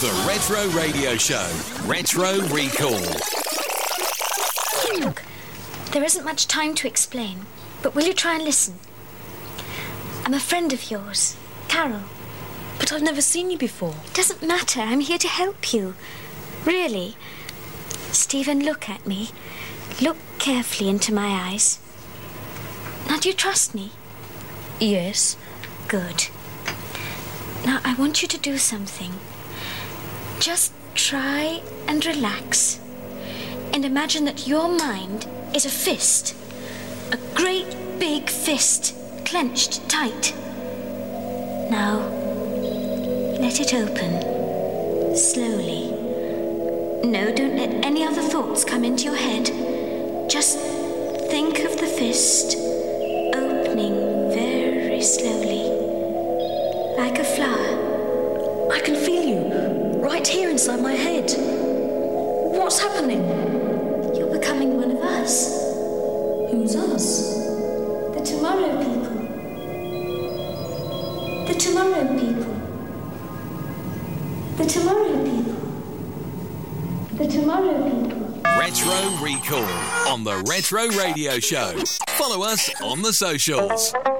The Retro Radio Show. Retro Recall. Look, there isn't much time to explain, but will you try and listen? I'm a friend of yours, Carol. But I've never seen you before. Doesn't matter, I'm here to help you. Really. Stephen, look at me. Look carefully into my eyes. Now, do you trust me? Yes. Good. Now, I want you to do something. Just try and relax. And imagine that your mind is a fist. A great big fist, clenched tight. Now, let it open. Slowly. No, don't let any other thoughts come into your head. Just think of the fist opening very slowly. Like a flower. I can feel you, right here inside my head. What's happening? You're becoming one of us. Who's us? The Tomorrow People. The Tomorrow People. The Tomorrow People. The Tomorrow People. Retro Recall on the Retro Radio Show. Follow us on the socials.